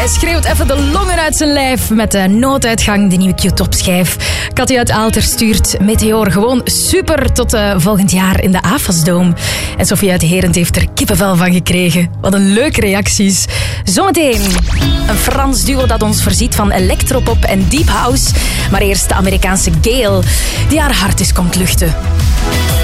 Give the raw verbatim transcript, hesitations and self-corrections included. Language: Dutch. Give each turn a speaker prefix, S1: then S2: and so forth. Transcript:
S1: Hij schreeuwt even de longen uit zijn lijf met de nooduitgang, de nieuwe Q-top schijf. Katja uit Aalter stuurt Meteor gewoon super tot uh, volgend jaar in de AFAS-dome. En Sofie uit Herent heeft er kippenvel van gekregen. Wat een leuke reacties. Zometeen een Frans duo dat ons voorziet van electropop en deep house. Maar eerst de Amerikaanse Gayle, die haar hart is komt luchten.